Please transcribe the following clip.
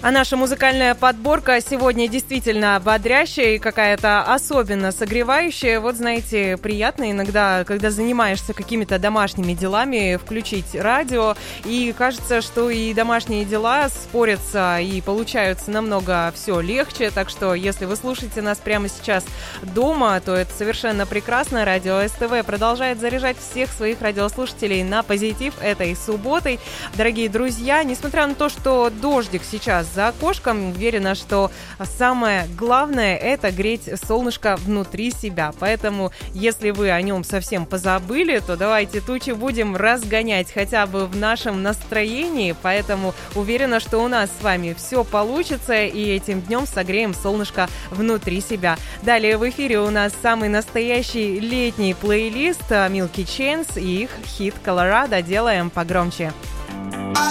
А наша музыкальная подборка сегодня действительно бодрящая и какая-то особенно согревающая. Вот, знаете, приятно иногда, когда занимаешься какими-то домашними делами, включить радио. И кажется, что и домашние дела спорятся и получаются намного все легче. Так что, если вы слушаете нас прямо сейчас дома, то это совершенно прекрасно. Радио СТВ продолжает заряжать всех своих радиослушателей на позитив этой субботой. Дорогие друзья, несмотря на то, что дождик сейчас за окошком, уверена, что самое главное — это греть солнышко внутри себя. Поэтому, если вы о нем совсем позабыли, то давайте тучи будем разгонять хотя бы в нашем настроении. Поэтому уверена, что у нас с вами все получится, и этим днем согреем солнышко внутри себя. Далее в эфире у нас самый настоящий летний плейлист Milky Chance и их хит «Colorado». Делаем погромче.